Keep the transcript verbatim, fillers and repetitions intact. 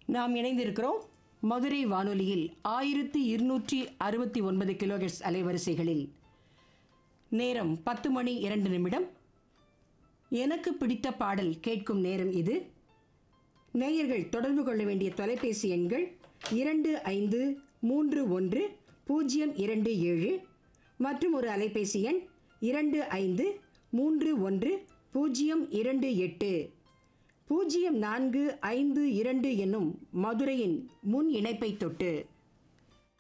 நாம் இணைந்திருக்கிறோம் மதுரை வானொலியில் ஆயிரத்தி இருநூற்றி அறுபத்தி ஒன்பது கிலோஹெர்ட்ஸ் அலைவரிசைகளில். நேரம் பத்து மணி இரண்டு நிமிடம். எனக்கு பிடித்த பாடல் கேட்கும் நேரம் இது. நேயர்கள் தொடர்பு கொள்ள வேண்டிய தொலைபேசி எண்கள் இரண்டு ஐந்து மூன்று ஒன்று பூஜ்ஜியம் இரண்டு ஏழு மற்றும் ஒரு அலைபேசி எண் இரண்டு ஐந்து மூன்று ஒன்று பூஜ்ஜியம் இரண்டு எட்டு பூஜ்ஜியம் நான்கு ஐந்து இரண்டு என்னும் மதுரையின் முன் இணைப்பை தொட்டு